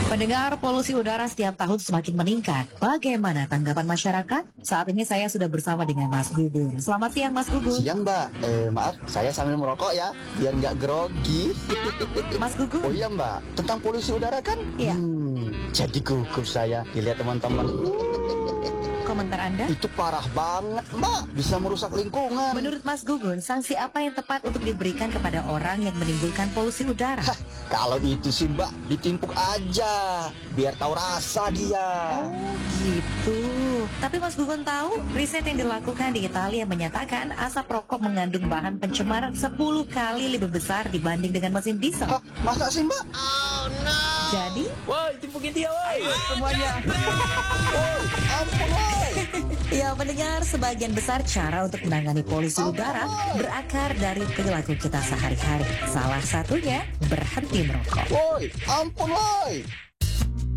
Pendengar, polusi udara setiap tahun semakin meningkat. Bagaimana tanggapan masyarakat? Saat ini saya sudah bersama dengan Mas Gugun. Selamat siang, Mas Gugun. Siang Mbak, maaf saya sambil merokok ya, biar nggak grogi. Mas Gugun. Oh iya Mbak, tentang polusi udara kan? Iya. Jadi gugup saya dilihat teman-teman. Komentar Anda? Itu parah banget Mbak, bisa merusak lingkungan. Menurut Mas Gugun, sanksi apa yang tepat untuk diberikan kepada orang yang menimbulkan polusi udara? Hah, kalau itu sih Mbak, ditimpuk aja, biar tahu rasa dia. Oh gitu. Tapi Mas Gugun tahu, riset yang dilakukan di Italia menyatakan asap rokok mengandung bahan pencemar 10 kali lebih besar dibanding dengan mesin diesel. Hah, masa sih Mbak? Jadi, Woi, timpukin dia, woi. Semuanya. Oh, ampun woi. ya mendengar sebagian besar cara untuk menangani polusi udara berakar dari perilaku kita sehari-hari. Salah satunya berhenti merokok. Woi, ampun woi.